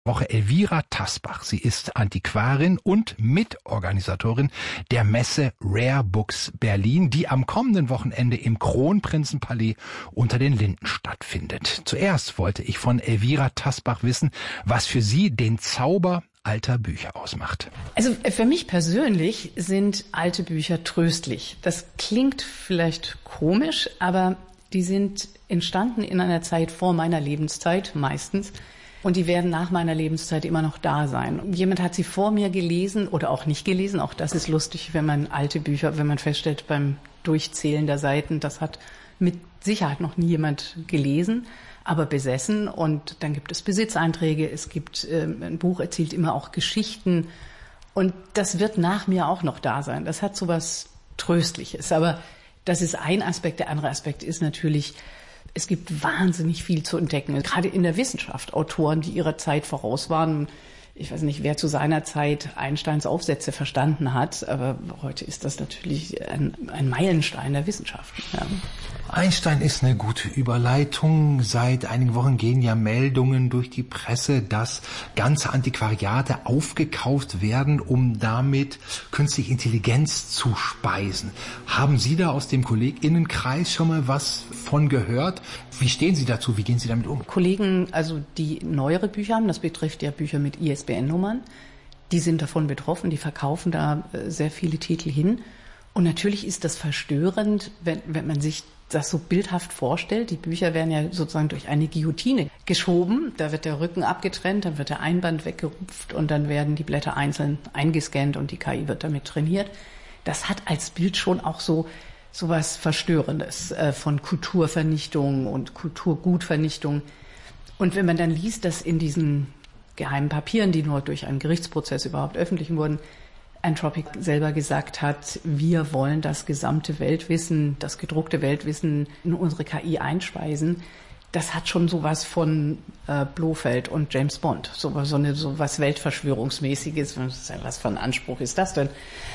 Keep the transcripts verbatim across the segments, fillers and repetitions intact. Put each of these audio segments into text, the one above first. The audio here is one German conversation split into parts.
Woche Elvira Tasbach. Sie ist Antiquarin und Mitorganisatorin der Messe Rare Books Berlin, die am kommenden Wochenende im Kronprinzenpalais unter den Linden stattfindet. Zuerst wollte ich von Elvira Tasbach wissen, was für sie den Zauber alter Bücher ausmacht. Also für mich persönlich sind alte Bücher tröstlich. Das klingt vielleicht komisch, aber die sind entstanden in einer Zeit vor meiner Lebenszeit meistens. Und die werden nach meiner Lebenszeit immer noch da sein. Und jemand hat sie vor mir gelesen oder auch nicht gelesen. Auch das ist lustig, wenn man alte Bücher, wenn man feststellt beim Durchzählen der Seiten, das hat mit Sicherheit noch nie jemand gelesen, aber besessen. Und dann gibt es Besitzeinträge, es gibt, äh, ein Buch erzählt immer auch Geschichten. Und das wird nach mir auch noch da sein. Das hat so was Tröstliches. Aber das ist ein Aspekt. Der andere Aspekt ist natürlich, es gibt wahnsinnig viel zu entdecken, gerade in der Wissenschaft. Autoren, die ihrer Zeit voraus waren. Ich weiß nicht, wer zu seiner Zeit Einsteins Aufsätze verstanden hat, aber heute ist das natürlich ein, ein Meilenstein der Wissenschaft. Ja. Einstein ist eine gute Überleitung. Seit einigen Wochen gehen ja Meldungen durch die Presse, dass ganze Antiquariate aufgekauft werden, um damit künstliche Intelligenz zu speisen. Haben Sie da aus dem KollegInnenkreis schon mal was von gehört? Wie stehen Sie dazu? Wie gehen Sie damit um? Kollegen, also die neuere Bücher haben, das betrifft ja Bücher mit I S B N-Nummern, die sind davon betroffen, die verkaufen da sehr viele Titel hin. Und natürlich ist das verstörend, wenn, wenn man sich das so bildhaft vorstellt. Die Bücher werden ja sozusagen durch eine Guillotine geschoben. Da wird der Rücken abgetrennt, dann wird der Einband weggerupft und dann werden die Blätter einzeln eingescannt und die K I wird damit trainiert. Das hat als Bild schon auch so so was Verstörendes äh, von Kulturvernichtung und Kulturgutvernichtung. Und wenn man dann liest, dass in diesen geheimen Papieren, die nur durch einen Gerichtsprozess überhaupt öffentlich wurden, Anthropic selber gesagt hat, wir wollen das gesamte Weltwissen, das gedruckte Weltwissen in unsere K I einspeisen. Das hat schon sowas von äh, Blofeld und James Bond, so, so, eine, so was Weltverschwörungsmäßiges. Was für ein Anspruch ist das denn?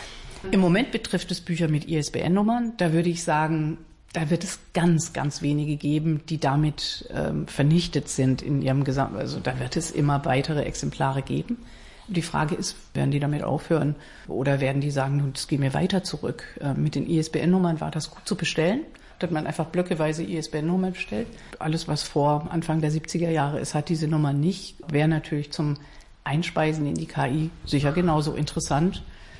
Im Moment betrifft es Bücher mit I S B N-Nummern. Da würde ich sagen, da wird es ganz, ganz wenige geben, die damit ähm, vernichtet sind in ihrem Gesamt. Also da wird es immer weitere Exemplare geben. Die Frage ist, werden die damit aufhören oder werden die sagen, nun, das gehen wir weiter zurück. Äh, mit den I S B N-Nummern war das gut zu bestellen. Da hat man einfach blöckeweise I S B N-Nummern bestellt. Alles, was vor Anfang der siebziger Jahre ist, hat diese Nummer nicht. Wäre natürlich zum Einspeisen in die K I sicher genauso interessant.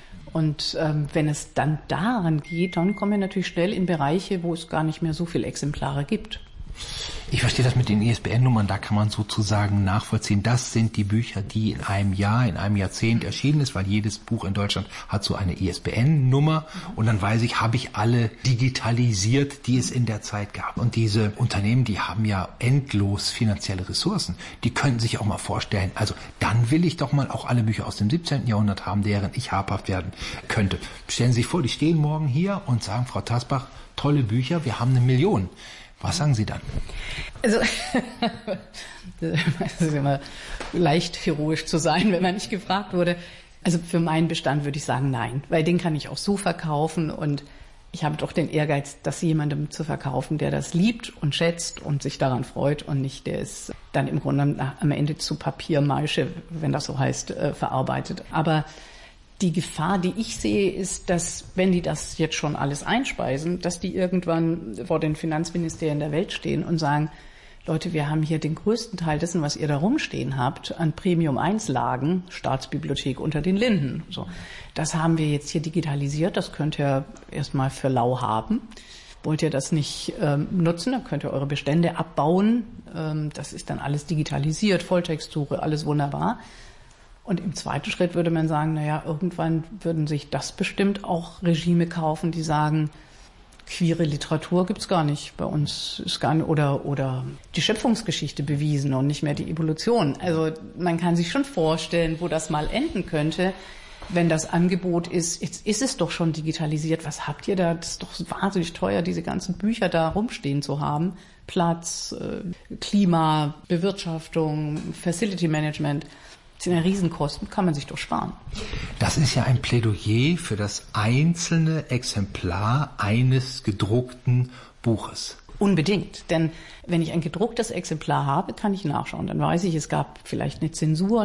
Und ähm, wenn es dann daran geht, dann kommen wir natürlich schnell in Bereiche, wo es gar nicht mehr so viele Exemplare gibt. Ich verstehe das mit den I S B N-Nummern, da kann man sozusagen nachvollziehen. Das sind die Bücher, die in einem Jahr, in einem Jahrzehnt erschienen ist, weil jedes Buch in Deutschland hat so eine I S B N-Nummer. Und dann weiß ich, habe ich alle digitalisiert, die es in der Zeit gab. Und diese Unternehmen, die haben ja endlos finanzielle Ressourcen. Die könnten sich auch mal vorstellen, also dann will ich doch mal auch alle Bücher aus dem siebzehnten Jahrhundert haben, deren ich habhaft werden könnte. Stellen Sie sich vor, die stehen morgen hier und sagen, Frau Tasbach, tolle Bücher, wir haben eine Million. Was sagen Sie dann? Also, es ist immer leicht heroisch zu sein, wenn man nicht gefragt wurde. Also für meinen Bestand würde ich sagen, nein, weil den kann ich auch so verkaufen und ich habe doch den Ehrgeiz, das jemandem zu verkaufen, der das liebt und schätzt und sich daran freut und nicht, der es dann im Grunde am Ende zu Papiermaische, wenn das so heißt, verarbeitet. Aber die Gefahr, die ich sehe, ist, dass, wenn die das jetzt schon alles einspeisen, dass die irgendwann vor den Finanzministerien der Welt stehen und sagen, Leute, wir haben hier den größten Teil dessen, was ihr da rumstehen habt, an Premium eins Lagen, Staatsbibliothek unter den Linden. So, das haben wir jetzt hier digitalisiert, das könnt ihr erstmal für lau haben. Wollt ihr das nicht ähm, nutzen, dann könnt ihr eure Bestände abbauen. Ähm, das ist dann alles digitalisiert, Volltextsuche, alles wunderbar. Und im zweiten Schritt würde man sagen, naja, irgendwann würden sich das bestimmt auch Regime kaufen, die sagen, queere Literatur gibt's gar nicht. Bei uns ist gar nicht, oder, oder die Schöpfungsgeschichte bewiesen und nicht mehr die Evolution. Also man kann sich schon vorstellen, wo das mal enden könnte, wenn das Angebot ist, jetzt ist es doch schon digitalisiert, was habt ihr da? Das ist doch wahnsinnig teuer, diese ganzen Bücher da rumstehen zu haben. Platz, Klima, Bewirtschaftung, Facility Management. Das sind ja Riesenkosten, kann man sich doch sparen. Das ist ja ein Plädoyer für das einzelne Exemplar eines gedruckten Buches. Unbedingt. Denn wenn ich ein gedrucktes Exemplar habe, kann ich nachschauen. Dann weiß ich, es gab vielleicht eine Zensur